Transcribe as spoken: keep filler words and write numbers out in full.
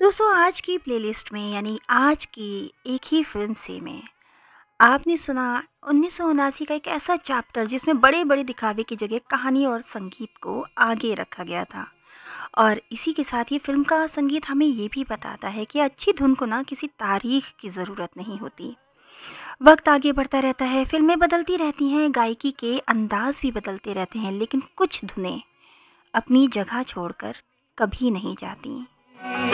दोस्तों आज की प्लेलिस्ट में यानी आज की एक ही फ़िल्म से में आपने सुना उन्नीस सौ उनासी का एक ऐसा चैप्टर जिसमें बड़े-बड़े दिखावे की जगह कहानी और संगीत को आगे रखा गया था। और इसी के साथ ही फ़िल्म का संगीत हमें ये भी बताता है कि अच्छी धुन को ना किसी तारीख की ज़रूरत नहीं होती। वक्त आगे बढ़ता रहता है, फ़िल्में बदलती रहती हैं, गायकी के अंदाज़ भी बदलते रहते हैं, लेकिन कुछ धुनें अपनी जगह छोड़कर कभी नहीं जाती।